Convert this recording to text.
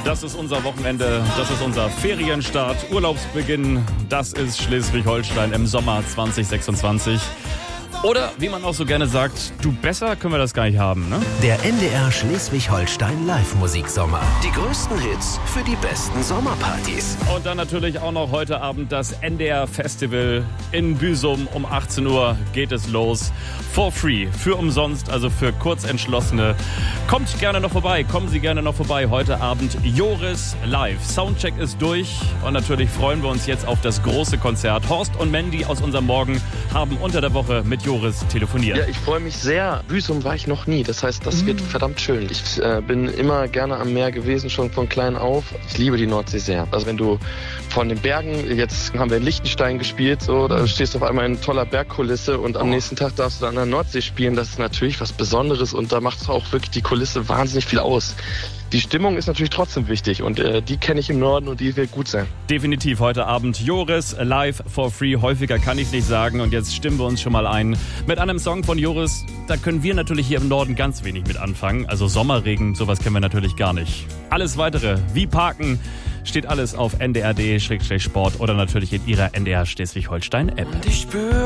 Das ist unser Wochenende, das ist unser Ferienstart, Urlaubsbeginn. Das ist Schleswig-Holstein im Sommer 2026. Oder, wie man auch so gerne sagt, du, besser können wir das gar nicht haben, ne? Der NDR Schleswig-Holstein Live-Musiksommer. Die größten Hits für die besten Sommerpartys. Und dann natürlich auch noch heute Abend das NDR Festival in Büsum. Um 18 Uhr geht es los. For free, für umsonst, also für Kurzentschlossene. Kommt gerne noch vorbei, kommen Sie gerne noch vorbei. Heute Abend Joris live. Soundcheck ist durch und natürlich freuen wir uns jetzt auf das große Konzert. Horst und Mandy aus unserem Morgen haben unter der Woche mit Joris telefoniert. Ja, ich freue mich sehr. Büsum war ich noch nie. Das heißt, das wird verdammt schön. Ich bin immer gerne am Meer gewesen, schon von klein auf. Ich liebe die Nordsee sehr. Also wenn du von den Bergen, jetzt haben wir in Liechtenstein gespielt, so, da stehst du auf einmal in toller Bergkulisse und am nächsten Tag darfst du an der Nordsee spielen. Das ist natürlich was Besonderes und da macht auch wirklich die Kulisse wahnsinnig viel aus. Die Stimmung ist natürlich trotzdem wichtig und die kenne ich im Norden und die wird gut sein. Definitiv heute Abend Joris live for free. Häufiger kann ich nicht sagen und jetzt stimmen wir uns schon mal ein mit einem Song von Joris. Da können wir natürlich hier im Norden ganz wenig mit anfangen. Also Sommerregen, sowas kennen wir natürlich gar nicht. Alles Weitere, wie parken, steht alles auf ndr.de/sport oder natürlich in Ihrer NDR Schleswig-Holstein-App.